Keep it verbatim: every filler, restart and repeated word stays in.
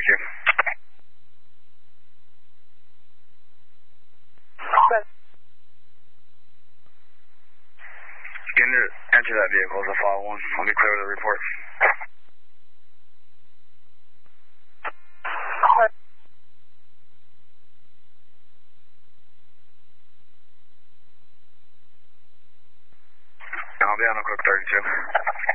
you. Enter, enter that vehicle as a file one. I'll be clear with the report. I'll be on a quick thirty-two.